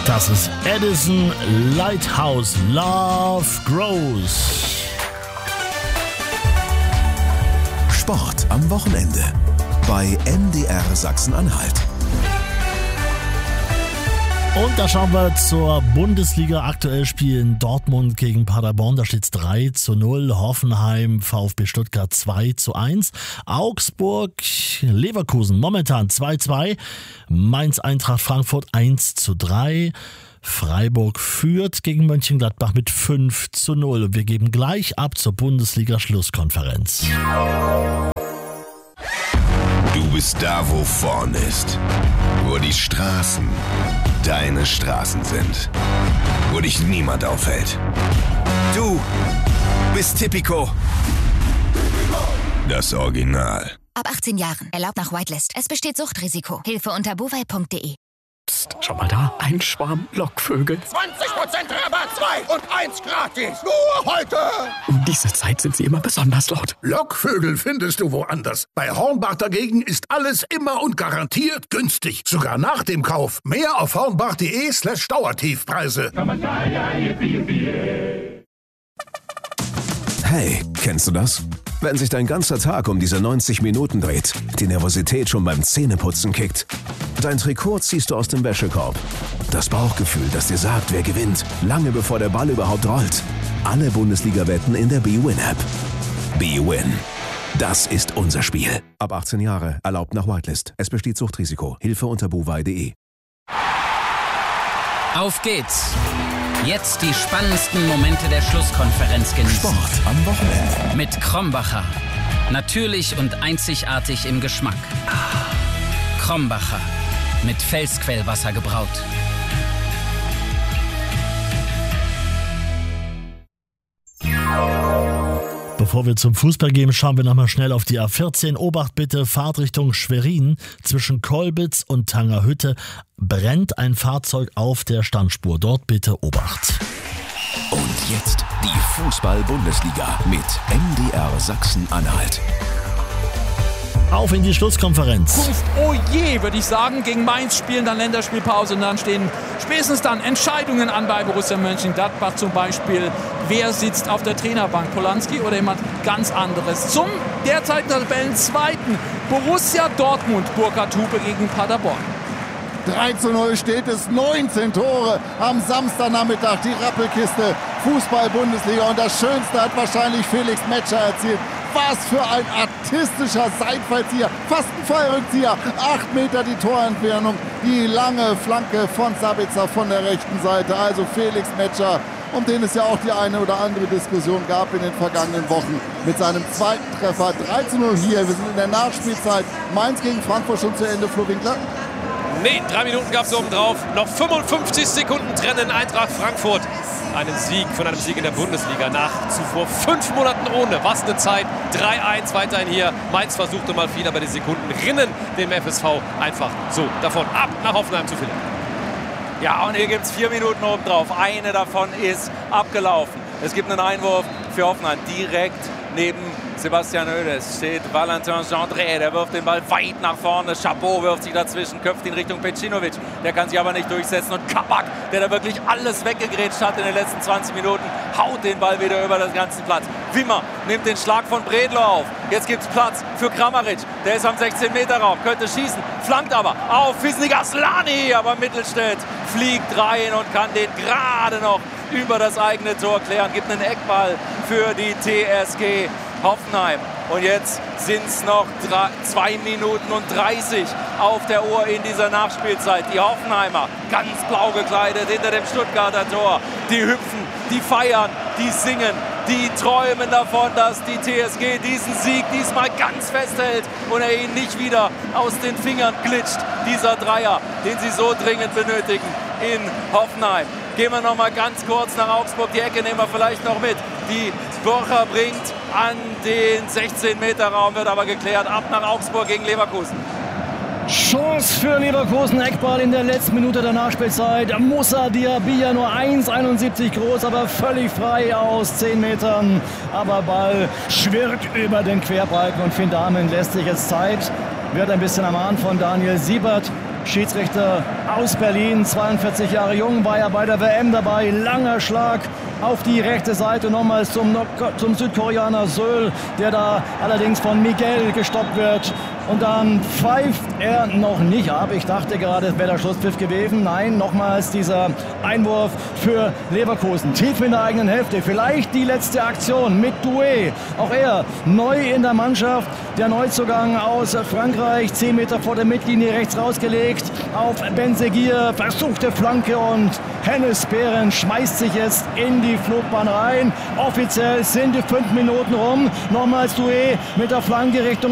Das ist Edison Lighthouse, Love Grows. Sport am Wochenende bei MDR Sachsen-Anhalt. Und da schauen wir zur Bundesliga. Aktuell spielen Dortmund gegen Paderborn. Da steht es 3:0. Hoffenheim, VfB Stuttgart 2:1. Augsburg, Leverkusen momentan 2:2. Mainz, Eintracht Frankfurt 1:3. Freiburg führt gegen Mönchengladbach mit 5:0. Und wir geben gleich ab zur Bundesliga-Schlusskonferenz. Du bist da, wo vorn ist. Wo die Straßen deine Straßen sind. Wo dich niemand aufhält. Du bist Tipico. Das Original. Ab 18 Jahren. Erlaubt nach Whitelist. Es besteht Suchtrisiko. Hilfe unter buwei.de. Psst, schau mal da. Ein Schwarm Lockvögel. 20% Rabatt, 2 und 1 gratis. Nur heute. Um diese Zeit sind sie immer besonders laut. Lockvögel findest du woanders. Bei Hornbach dagegen ist alles immer und garantiert günstig. Sogar nach dem Kauf. Mehr auf hornbach.de/Dauertiefpreise. Hey, kennst du das? Wenn sich dein ganzer Tag um diese 90 Minuten dreht, die Nervosität schon beim Zähneputzen kickt. Dein Trikot ziehst du aus dem Wäschekorb. Das Bauchgefühl, das dir sagt, wer gewinnt, lange bevor der Ball überhaupt rollt. Alle Bundesliga-Wetten in der bwin-App. bwin. Das ist unser Spiel. Ab 18 Jahre, erlaubt nach Whitelist. Es besteht Suchtrisiko. Hilfe unter buwei.de. Auf geht's! Jetzt die spannendsten Momente der Schlusskonferenz genießen. Sport am Wochenende. Mit Krombacher. Natürlich und einzigartig im Geschmack. Krombacher. Mit Felsquellwasser gebraut. Bevor wir zum Fußball gehen, schauen wir nochmal schnell auf die A14. Obacht bitte, Fahrtrichtung Schwerin. Zwischen Kolbitz und Tangerhütte brennt ein Fahrzeug auf der Standspur. Dort bitte Obacht. Und jetzt die Fußball-Bundesliga mit MDR Sachsen-Anhalt. Auf in die Schlusskonferenz. Kunst, oh je, würde ich sagen. Gegen Mainz spielen dann Länderspielpause und dann stehen spätestens dann Entscheidungen an bei Borussia Mönchengladbach zum Beispiel. Wer sitzt auf der Trainerbank? Polanski oder jemand ganz anderes? Zum derzeit Tabellenzweiten Borussia Dortmund, Burkhard Hupe gegen Paderborn. 3:0 steht es, 19 Tore am Samstagnachmittag, die Rappelkiste, Fußball-Bundesliga. Und das Schönste hat wahrscheinlich Felix Metscher erzielt. Was für ein artistischer Seitfallzieher, fast ein Fallrückzieher. 8 Meter die Torentfernung, die lange Flanke von Sabitzer von der rechten Seite. Also Felix Metscher, um den es ja auch die eine oder andere Diskussion gab in den vergangenen Wochen, mit seinem zweiten Treffer. 3:0 hier, wir sind in der Nachspielzeit. Mainz gegen Frankfurt schon zu Ende, Flo Winkler. Nee, 3 Minuten gab es oben drauf. Noch 55 Sekunden trennen Eintracht Frankfurt. Von einem Sieg in der Bundesliga nach zuvor 5 Monaten ohne. Was eine Zeit. 3:1 weiterhin hier. Mainz versuchte mal viel, aber die Sekunden rinnen dem FSV einfach so davon ab nach Hoffenheim zu finden. Ja, und hier gibt es 4 Minuten oben drauf. Eine davon ist abgelaufen. Es gibt einen Einwurf für Hoffenheim direkt neben Sebastian Hoeneß steht Valentin Gendré, der wirft den Ball weit nach vorne. Chapeau wirft sich dazwischen, köpft ihn Richtung Pecinovic. Der kann sich aber nicht durchsetzen. Und Kabak, der da wirklich alles weggegrätscht hat in den letzten 20 Minuten, haut den Ball wieder über den ganzen Platz. Wimmer nimmt den Schlag von Bredlo auf. Jetzt gibt es Platz für Kramaric. Der ist am 16-Meter-Raum, könnte schießen, flankt aber auf Fisnik Aslani. Aber Mittelstädt fliegt rein und kann den gerade noch über das eigene Tor klären. Gibt einen Eckball für die TSG Hoffenheim. Und jetzt sind es noch 2 Minuten und 30 auf der Uhr in dieser Nachspielzeit. Die Hoffenheimer, ganz blau gekleidet hinter dem Stuttgarter Tor. Die hüpfen, die feiern, die singen, die träumen davon, dass die TSG diesen Sieg diesmal ganz festhält und er ihnen nicht wieder aus den Fingern glitscht. Dieser Dreier, den sie so dringend benötigen in Hoffenheim. Gehen wir noch mal ganz kurz nach Augsburg. Die Ecke nehmen wir vielleicht noch mit. Die Borcher bringt an den 16-Meter-Raum, wird aber geklärt. Ab nach Augsburg gegen Leverkusen. Chance für Leverkusen, Eckball in der letzten Minute der Nachspielzeit. Moussa Diaby, nur 1,71 groß, aber völlig frei aus 10 Metern. Aber Ball schwirrt über den Querbalken und Finn Dahmen lässt sich jetzt Zeit. Wird ein bisschen ermahnt von Daniel Siebert. Schiedsrichter aus Berlin, 42 Jahre jung, war ja bei der WM dabei. Langer Schlag auf die rechte Seite, nochmals zum Südkoreaner Seul, der da allerdings von Miguel gestoppt wird. Und dann pfeift er noch nicht ab. Ich dachte gerade, es wäre der Schlusspfiff gewesen. Nein, nochmals dieser Einwurf für Leverkusen. Tief in der eigenen Hälfte. Vielleicht die letzte Aktion mit Doué. Auch er neu in der Mannschaft. Der Neuzugang aus Frankreich. 10 Meter vor der Mittellinie rechts rausgelegt. Auf Benzeguir. Versuchte Flanke und Hennes Behrens schmeißt sich jetzt in die Flugbahn rein. Offiziell sind die 5 Minuten rum. Nochmals Doué mit der Flanke Richtung